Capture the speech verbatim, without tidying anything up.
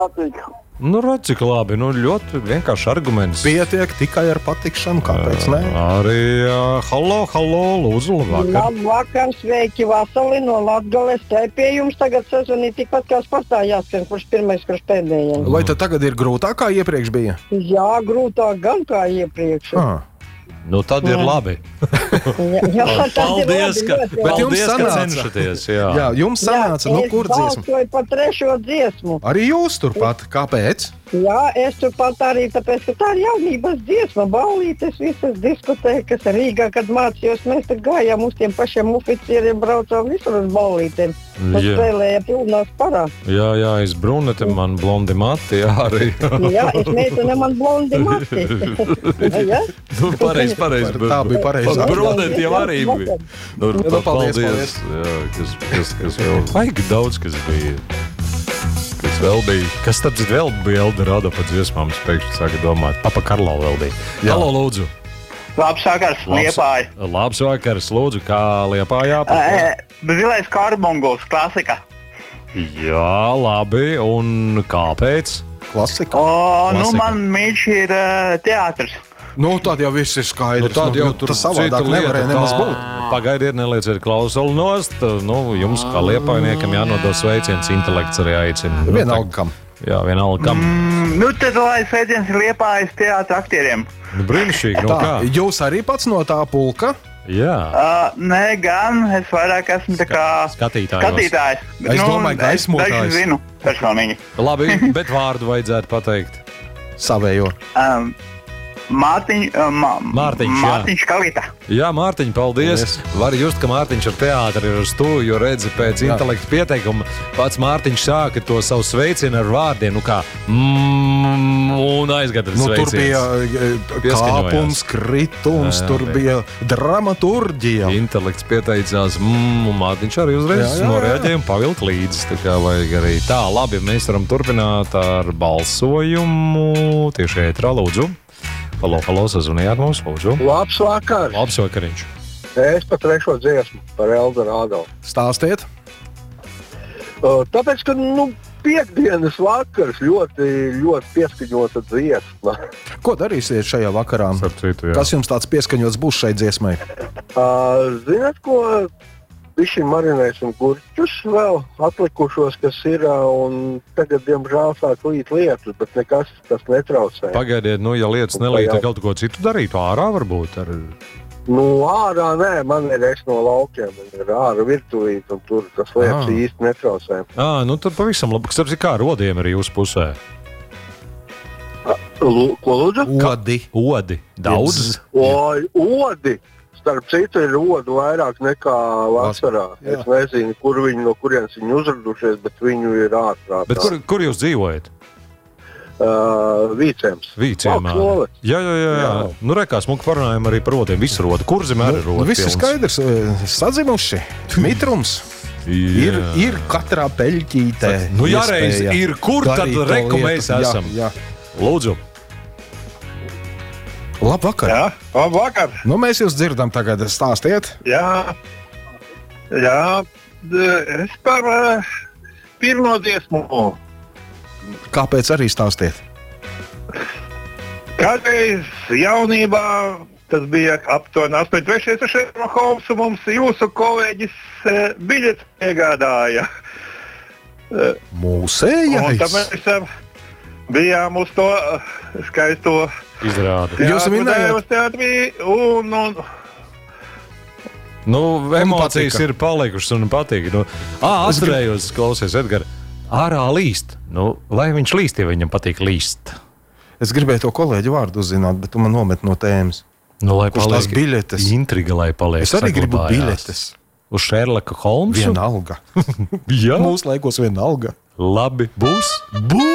patīk. Nu, redz, cik labi. Nu, ļoti vienkārši arguments. Pietiek tikai ar patikšanu, kāpēc ne? Arī, uh, halo, halo, lūdzu, labvakar. Labvakar, sveiki, Vasali no Latgales. Te pie jums tagad sezonī tikpat kā sportā jāskan, kurš pirmais, kurš pēdējais. Vai tad tagad ir grūtāk, kā iepriekš bija? Jā, grūtāk gan kā iepriekš. Ah. Nu, tad ir labi. Jā, jā, paldies, ka, labi, paldies, ka sanāca. cenšaties. Jā. Jā, jums sanāca, nu kur dziesma? Es balsoju par trešo dziesmu. Arī jūs turpat, kāpēc? Jā, es turpat arī, tāpēc, ka tā ir jaunības dziesma. Ballītes visas diskutēja, kas Rīgā, kad mācījos, mēs tur gājām uz tiem pašiem oficieriem, braucām visur uz ballītēm. Tas Jā. spēlēja pilnā sparā. Jā, jā, es brunete, man blondi mati, jā, arī. Jā, es meitene, man blondi mati. Jā? Nu, pareizi, pareizi. Tā bija pareizā. Brunete jau arī bija. Nu, Jā, nu, paldies, paldies. Jā, kas, kas, kas vēl. Vajag daudz, kas bija. Kas vēl bija. Kas tad vēl bija Eldorado pa dziesmām? Es pēkšņi sāku domāt. Papa Karlo vēl bija. Jā. Halo, lūdzu. Labs vakars, Liepāja. Labs vakars, lūdzu, kā Liepājā? Zilais karbonguls, klasika. Jā, labi. Un kāpēc? Klasika. O, nu Klasika. man mīļš ir uh, teātris. Nu, tad jau viss ir skaidrs. Nu, tad jau tur tas savādāk nevarēja nemaz būt. Pagaidiet, nelieciet klausuli nost. Nu, jums, kā Liepājniekam, jānodod sveiciens, intelekts arī aicina. Nu, Vienalga kam. Jā, vienalga kam. Mm, nu, tad lai sveiciens Liepājas teātra aktieriem. Nu, brīnišķīgi, nu Tā, kā? jūs arī pats no tā pulka? Jā. Uh, nē, gan es vairāk esmu tā kā Skatītājos. skatītājs. Es domāju, es gaismotājs. dažus zinu personīgi. Labi, bet vārdu vajadzētu pateikt. Savējo. Um, Mārtiņ, uh, ma, Mārtiņš, jā. Mārtiņš Kalita. Jā, Mārtiņ, paldies. Paldies. Var just, ka Mārtiņš ar teātri ir uz to, jo redzi pēc Jā. intelekta pieteikuma. Pats Mārtiņš sāka to savu sveicienu ar vārdiem, nu kā mm, un aizgada Nu, tur bija sveiciens. eh, Pieskaņojās. kāpums, kritums, Jā, jā, tur bija. bija dramaturģija. Intelekts pieteicās, mm, un Mārtiņš arī uzreiz Jā, jā, jā. noreaģēja un pavilka līdzi. Tā kā vajag arī tā. Labi, mēs varam turpināt ar balsojumu. Tieši ētrā, lūdzu. Halo, halo, sazvanījāt mums, lūdzu. Labs vakars! Labs vakariņš. Es par trešo dziesmu, par Eldorado. Stāstiet. Uh, Tāpēc, ka nu, piekdienas vakars ļoti, ļoti pieskaņota dziesma. Ko darīsiet šajā vakarā? Starp citu, jā. Kas jums tāds pieskaņots būs šai dziesmai? Uh, Zināt, ko? Visi marinēsim gurķus vēl atlikušos, kas ir, uh, un tagad, diemžēl, sāk līt lietus, bet nekas tas netraucē. Pagaidiet, nu, ja lietas nelīd, tad kaut ko citu darītu ārā varbūt. Ar... Nu, ārā nē, man ir es no laukiem, man ir āra virtuvīt, un tur tas lietas Ah. īsti netraucē. Ā, nu tad pavisam labi. Starp citu, kā rodiem ir jūsu pusē? Lu- Ko lūdzu? Odi. Odi. Daudz? Oi, odi! Starp citu, ir odu vairāk nekā vasarā. Jā. Es nezinu, kur viņi, no kurienes viņi uzradušies, bet viņu ir ārprātā. Bet kur, kur jūs dzīvojat? Uh, Vīcēms. Vīciemā. Valks novads. Jā, jā, jā. jā. Jā. Nu, rekā, smuki parunājam arī par rodiem. Visu rodu. Kur zem arī Nu, rodu? viss ir skaidrs. eh, Sadzimuši. Mitrums. Ir, ir katrā peļķītē. Nu, jā, reiz iespēja ir. Kur tad darīt to reku lietu. mēs Jā, esam? Jā. Lūdzu. Labvakar. Jā, labvakar. Nu, mēs jūs dzirdam tagad. Stāstiet. Jā, jā, d- es par uh, pirmo dziesmu. Kāpēc arī stāstiet? Kādreiz jaunībā, tas bija aptuveni astoņdesmit trešais Šerloks Holmss, mums jūsu kolēģis uh, biļetes piegādāja. Uh, un Mūsējais. tad mēs uh, bijām uz to uh, skaisto Izrāda. Jūs teātru, minējāt- Dēvas teātrī, un, un Nu, emocijas patika. ir palikušas un patīk. Nu, ā, atcerējos, klausies, Edgar. Ārā līst. Nu, lai viņš līst, ja viņam patīk līst. Es gribēju to kolēģu vārdu uzzināt, bet tu man nomet no tēmas. Nu, lai Kurš tās biļetes? Intriga, lai paliek. Es arī gribu saglabājās. biļetes. Uz Šerloka Holmsa? Vienalga. Jā. Mūsu laikos vienalga. Labi, būs. Būs.